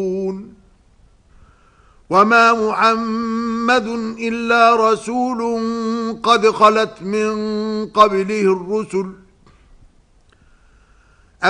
وما محمد إلا رسول قد خلت من قبله الرسل